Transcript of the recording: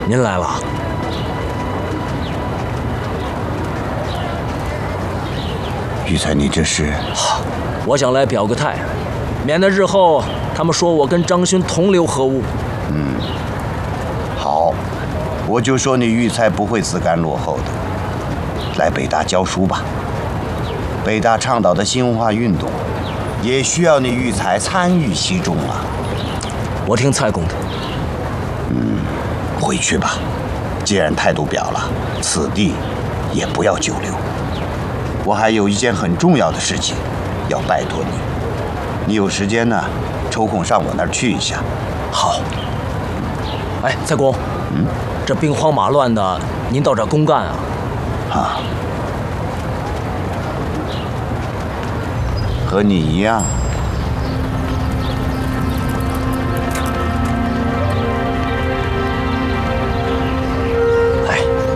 您来了。 玉才，你这是？ 我想来表个态，免得日后他们说我跟张勋同流合污。 好，我就说你玉才不会自甘落后的。来北大教书吧。北大倡导的新文化运动，也需要你玉才参与其中啊。 我听蔡公的。 回去吧。既然态度表了，此地也不要久留。我还有一件很重要的事情要拜托你。你有时间呢，抽空上我那儿去一下。 好。哎，蔡公，这兵荒马乱的，您到这儿公干啊？ 和你一样。